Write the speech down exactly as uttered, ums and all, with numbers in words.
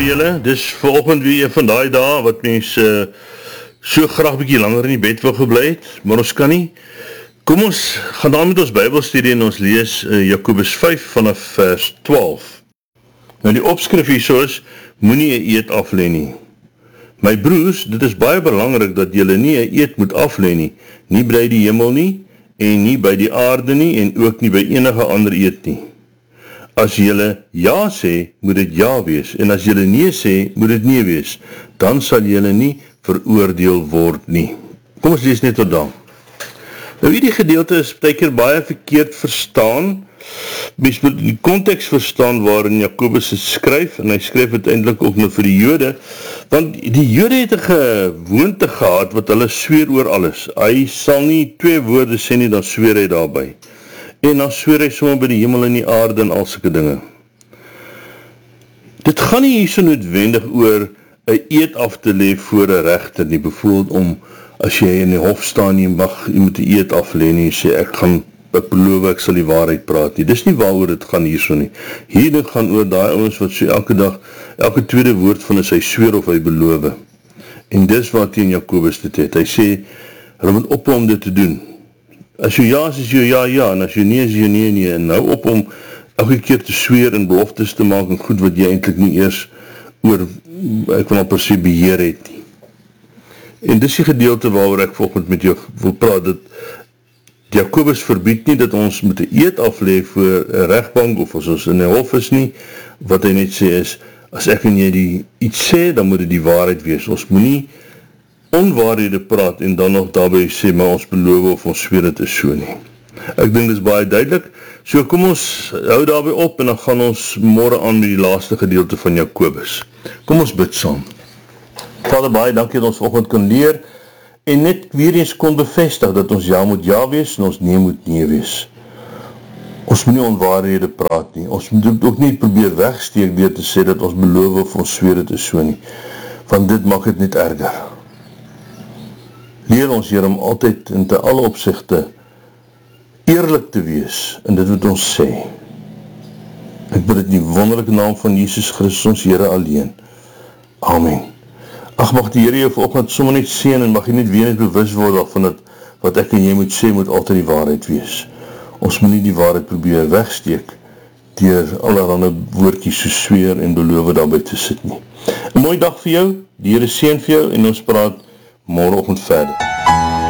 Goeiemôre julle, dis vanoggend weer een van die dae wat mens uh, so graag bykie langer in die bed wil gebly het, maar ons kan nie. Kom ons gaan dan met ons Bybelstudie en ons lees uh, Jakobus vyf vanaf vers twaalf. Nou die opskrif hier so is, moenie 'n eed aflê nie. My broers, dit is baie belangrik dat julle nie 'n eed moet aflê nie, nie by die hemel nie, en nie by die aarde nie, en ook nie by enige ander eed nie. As julle ja sê, moet dit ja wees, en as julle nee sê, moet dit nee wees, dan sal julle nie veroordeel word nie. Kom ons lees net tot dan. Nou hierdie gedeelte is baie keer baie verkeerd verstaan. Mens moet die konteks verstaan waarin Jakobus het skryf, en hy skryf uiteindelik ook nou vir die Jode, want die Jode het 'n gewoonte gehad wat hulle sweer oor alles. Hy sal nie twee woorde sê nie, dan sweer hy daarby. En dan sweer hy sommer by die hemel en die aarde en al sulke dinge. Dit gaan nie hier so noodwendig oor 'n eed af te lê voor 'n regter nie, byvoorbeeld om, as jy in die hof staan, jy mag, jy moet 'n eed af lê nie, jy sê, ek gaan, ek beloof, ek sal die waarheid praat nie. Dis nie waaroor dit gaan hier so nie. Hier dit gaan oor daai ouens wat so elke dag, elke tweede woord van is hy sweer of hy beloof. En dis wat teen Jakobus dit het. Hy sê, hulle moet ophou om dit te doen. As jy ja is, is jy ja, ja, en as jy nee is, jy nee, nee, en nou op om elke keer te sweer en beloftes te maak en goed wat jy eintlik nie eers oor, ek wil al per se beheer het nie. En dis die gedeelte waaroor ek volgend met jou wil praat, dat Jakobus verbied nie dat ons moet 'n eed aflê voor 'n regbank of as ons in 'n hof is nie. Wat hy net sê is, as ek en jy die iets sê, dan moet dit die waarheid wees. Ons moet nie onwaarhede praat en dan nog daarby sê, maar ons beloof of ons sweer dit is so nie. Ek dink dit is baie duidelik. So kom ons hou daarby op en dan gaan ons môre aan met die laaste gedeelte van Jakobus. Kom ons bid saam. Vader, baie dankie dat ons vanoggend kon leer en net weer eens kon bevestig dat ons ja moet ja wees en ons nee moet nee wees. Ons moet nie onwaarhede praat nie. Ons moet ook nie probeer wegsteek deur te sê dat ons beloof of ons sweer dit is so nie. Want dit maak dit net erger. Leer ons, Here, om altyd in te alle opsigte eerlik te wees in dit wat ons sê. Ek bid dit in die wonderlike naam van Jesus Christus, ons Here alleen. Amen. Ag, mag die Here jou vanoggend sommer net seën en mag jy net weer net bewus word daarvan dat wat ek en jy moet sê moet altyd die waarheid wees. Ons moet nie die waarheid probeer wegsteek deur allerlei woordjies so sweer en beloof daarby te sit nie. 'n Mooi dag vir jou, die Here seën vir jou en ons praat môreoggend verder.